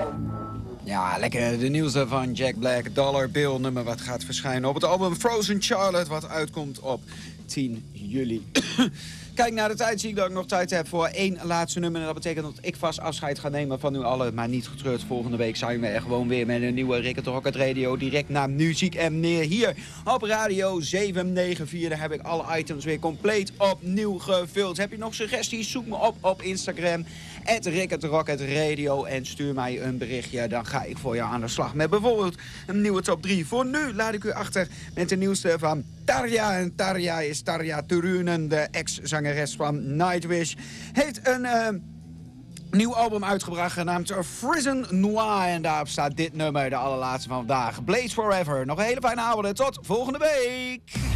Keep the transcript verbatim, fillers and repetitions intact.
Ja, lekker de nieuwste van Jack Black, Dollar Bill, nummer wat gaat verschijnen op het album Frozen Charlotte, wat uitkomt op tien juli. Kijk naar de tijd, zie ik dat ik nog tijd heb voor één laatste nummer. En dat betekent dat ik vast afscheid ga nemen van u allen. Maar niet getreurd, volgende week zijn we er gewoon weer met een nieuwe Rick het Rocket Radio. Direct naar muziek en meer hier op Radio zeven negen vier. Daar heb ik alle items weer compleet opnieuw gevuld. Heb je nog suggesties? Zoek me op op Instagram. at Rick het Rocket Radio. En stuur mij een berichtje. Dan ga ik voor jou aan de slag met bijvoorbeeld een nieuwe top drie. Voor nu laat ik u achter met de nieuwste van Tarja. En Tarja is Tarja Turunen, de ex-zangeres van Nightwish. Heeft een uh, nieuw album uitgebracht genaamd Frozen Noir. En daarop staat dit nummer, de allerlaatste van vandaag. Blaze Forever. Nog een hele fijne avond en tot volgende week.